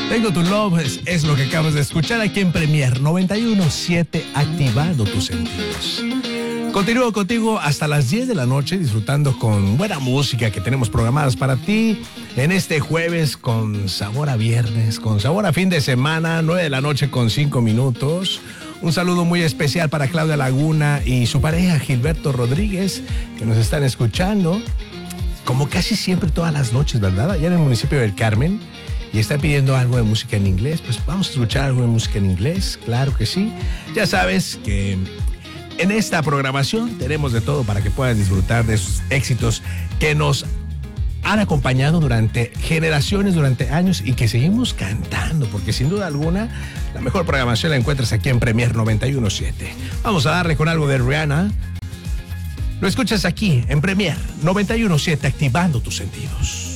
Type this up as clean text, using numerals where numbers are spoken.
Tengo tu love es lo que acabas de escuchar aquí en Premier 91.7, activando tus sentidos. Continúo contigo hasta las 10 de la noche disfrutando con buena música que tenemos programadas para ti en este jueves con sabor a viernes, con sabor a fin de semana, 9 de la noche con 5 minutos. Un saludo muy especial para Claudia Laguna y su pareja Gilberto Rodríguez, que nos están escuchando como casi siempre todas las noches, ¿verdad? Allá en el municipio del Carmen. Y está pidiendo algo de música en inglés, pues vamos a escuchar algo de música en inglés, claro que sí. Ya sabes que en esta programación tenemos de todo para que puedas disfrutar de esos éxitos que nos han acompañado durante generaciones, durante años y que seguimos cantando, porque sin duda alguna la mejor programación la encuentras aquí en Premier 91.7. Vamos a darle con algo de Rihanna. Lo escuchas aquí en Premier 91.7, activando tus sentidos.